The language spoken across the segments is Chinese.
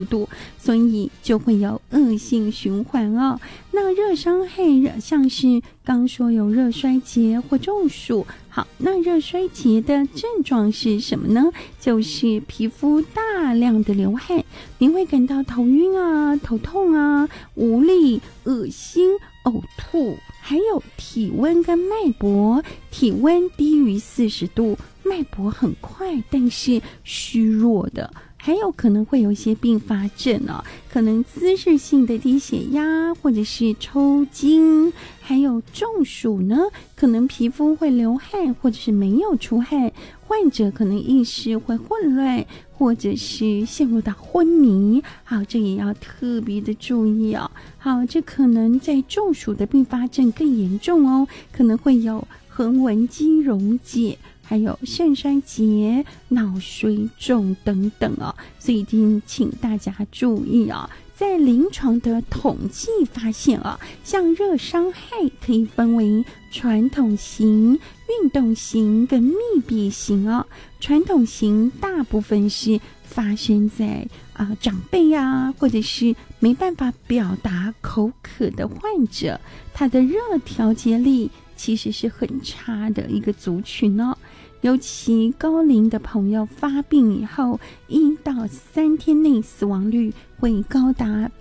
度，所以就会有恶性循环哦。那热伤害像是刚说有热衰竭或中暑，好，那热衰竭的症状是什么呢？就是皮肤大量的流汗，你会感到头晕啊、头痛啊、无力、恶心、呕吐，还有体温跟脉搏，体温低于40度，脉搏很快，但是虚弱的。还有可能会有一些并发症哦，可能姿势性的低血压或者是抽筋，还有中暑呢，可能皮肤会流汗或者是没有出汗，患者可能意识会混乱或者是陷入到昏迷。好，这也要特别的注意哦。好，这可能在中暑的并发症更严重哦，可能会有横纹肌溶解，还有肾衰竭、脑水肿等等哦，所以一定请大家注意哦。在临床的统计发现啊，像热伤害可以分为传统型、运动型跟密闭型哦。传统型大部分是发生在长辈啊，或者是没办法表达口渴的患者，他的热调节力其实是很差的一个族群哦。尤其高龄的朋友发病以后，1到3天内死亡率会高达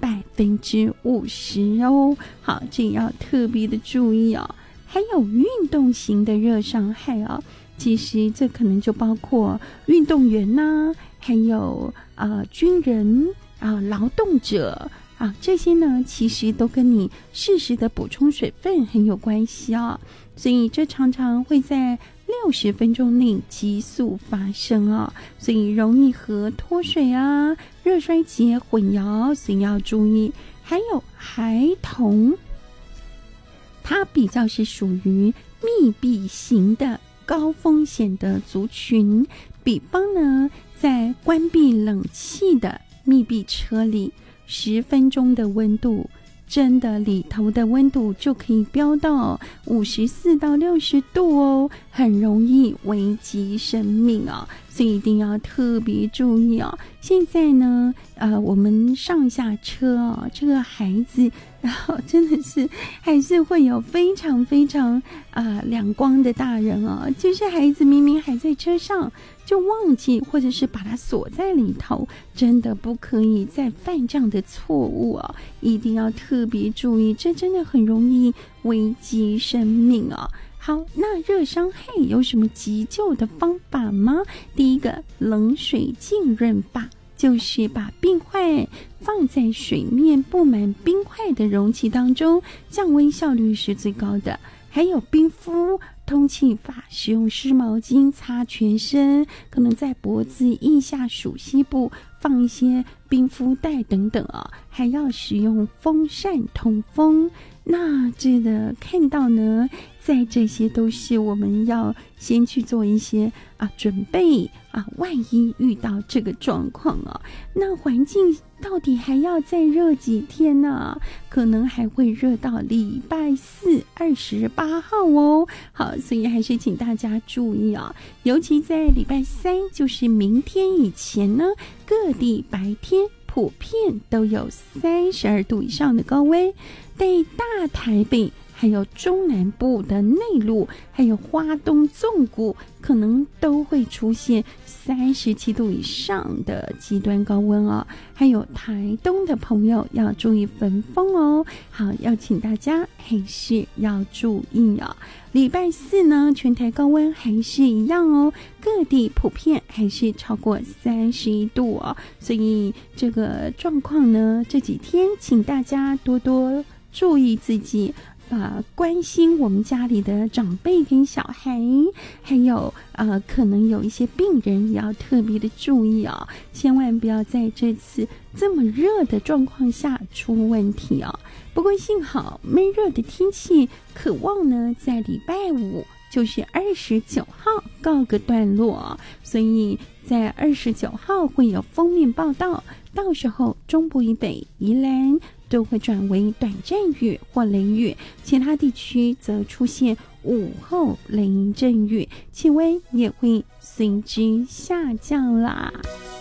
50%哦。好，这也要特别的注意哦。还有运动型的热伤害哦，其实这可能就包括运动员呐，还有军人劳动者这些呢，其实都跟你适时的补充水分很有关系哦。所以这常常会在60分钟内急速发生哦，所以容易和脱水啊、热衰竭混淆，所以要注意。还有孩童，它比较是属于密闭型的高风险的族群，比方呢，在关闭冷气的密闭车里，10分钟的温度，真的里头的温度就可以飙到54到60度哦，很容易危及生命哦，所以一定要特别注意哦。现在呢，我们上下车哦，这个孩子，然后真的是还是会有非常非常两光的大人哦，就是孩子明明还在车上，就忘记或者是把它锁在里头，真的不可以再犯这样的错误哦，一定要特别注意，这真的很容易危及生命哦。好，那热伤害有什么急救的方法吗？第一个，冷水浸润法，就是把冰块放在水面布满冰块的容器当中，降温效率是最高的。还有冰敷通气法，使用湿毛巾擦全身，可能在脖子腋下、属膝部放一些冰敷袋等等啊，还要使用风扇通风。那这个看到呢，在这些都是我们要先去做一些准备万一遇到这个状况那环境到底还要再热几天呢？可能还会热到礼拜4 28号哦。好，所以还是请大家注意尤其在礼拜3，就是明天以前呢，各地白天普遍都有32度以上的高温，在大台北还有中南部的内陆，还有花东纵谷，可能都会出现37度以上的极端高温哦。还有台东的朋友要注意焚风哦。好，要请大家还是要注意礼拜4呢，全台高温还是一样哦，各地普遍还是超过31度哦。所以这个状况呢，这几天请大家多多注意自己，关心我们家里的长辈跟小孩，还有可能有一些病人也要特别的注意千万不要在这次这么热的状况下出问题不过幸好闷热的天气可望呢在礼拜5，就是29号告个段落所以在29号会有封面报道，到时候中部以北、宜兰都会转为短暂雨或雷雨，其他地区则出现午后雷阵雨，气温也会随之下降啦。